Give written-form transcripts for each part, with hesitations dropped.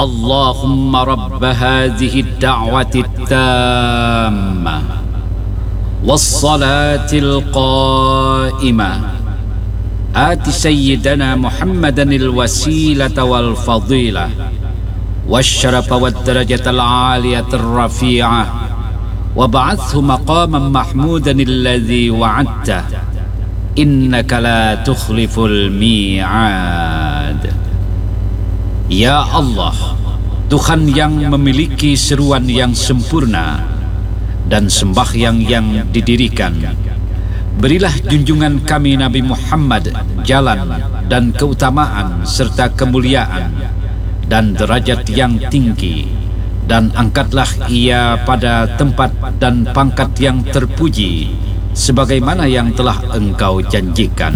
اللهم رب هذه الدعوة التامة والصلاة القائمة آت سيدنا محمدا الوسيلة والفضيلة والشرف والدرجة العالية الرفيعة وابعثه مقاما محمودا الذي وعدته إنك لا تخلف الميعاد. Ya Allah, Tuhan yang memiliki seruan yang sempurna dan sembahyang yang didirikan, berilah junjungan kami Nabi Muhammad jalan dan keutamaan serta kemuliaan dan derajat yang tinggi, dan angkatlah ia pada tempat dan pangkat yang terpuji sebagaimana yang telah Engkau janjikan.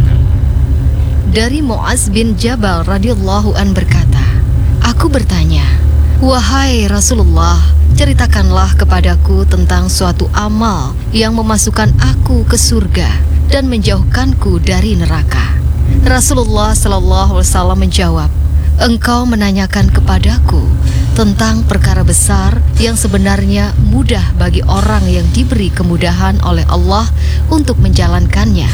Dari Mu'az bin Jabal radhiyallahu an berkata, aku bertanya, wahai Rasulullah, ceritakanlah kepadaku tentang suatu amal yang memasukkan aku ke surga dan menjauhkanku dari neraka. Rasulullah sallallahu alaihi wasallam menjawab, engkau menanyakan kepadaku tentang perkara besar yang sebenarnya mudah bagi orang yang diberi kemudahan oleh Allah untuk menjalankannya,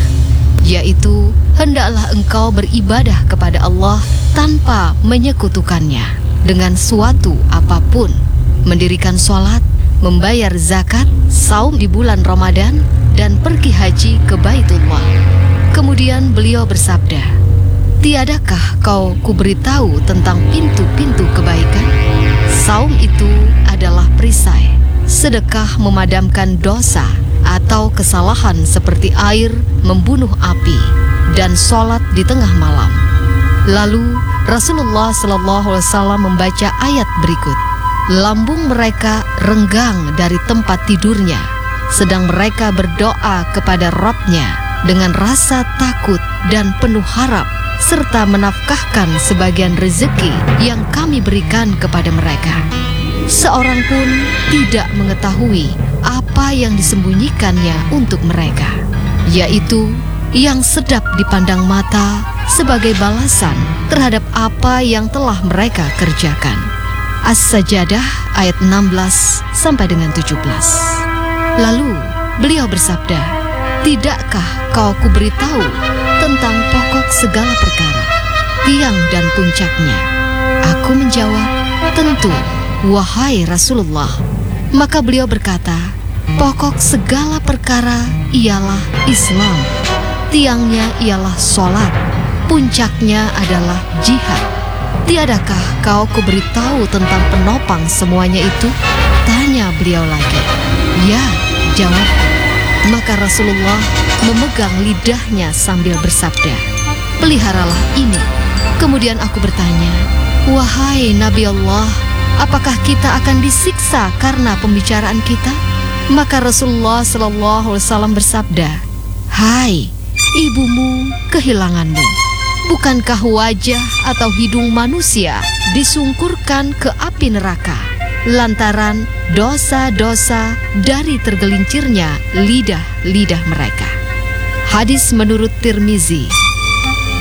yaitu hendaklah engkau beribadah kepada Allah tanpa menyekutukannya dengan suatu apapun, mendirikan sholat, membayar zakat, saum di bulan Ramadan, dan pergi haji ke Baitullah. Kemudian beliau bersabda, tiadakah kau kuberitahu tentang pintu-pintu kebaikan? Saum itu adalah perisai, sedekah memadamkan dosa atau kesalahan seperti air membunuh api, dan sholat di tengah malam. Lalu Rasulullah SAW membaca ayat berikut. Lambung mereka renggang dari tempat tidurnya, sedang mereka berdoa kepada Rabb-nya dengan rasa takut dan penuh harap, serta menafkahkan sebagian rezeki yang kami berikan kepada mereka. Seorang pun tidak mengetahui apa yang disembunyikannya untuk mereka, yaitu yang sedap dipandang mata sebagai balasan terhadap apa yang telah mereka kerjakan. As-Sajadah ayat 16 sampai dengan 17. Lalu beliau bersabda, tidakkah kau kuberitahu tentang pokok segala perkara, tiang dan puncaknya? Aku menjawab, tentu, wahai Rasulullah. Maka beliau berkata, pokok segala perkara ialah Islam, tiangnya ialah sholat, puncaknya adalah jihad. Tiadakah kau kuberitahu tentang penopang semuanya itu? Tanya beliau lagi. Ya, jawab. Maka Rasulullah memegang lidahnya sambil bersabda, peliharalah ini. Kemudian aku bertanya, wahai Nabi Allah, apakah kita akan disiksa karena pembicaraan kita? Maka Rasulullah SAW bersabda, hai, ibumu kehilanganmu. Bukankah wajah atau hidung manusia disungkurkan ke api neraka lantaran dosa-dosa dari tergelincirnya lidah-lidah mereka? Hadis menurut Tirmizi.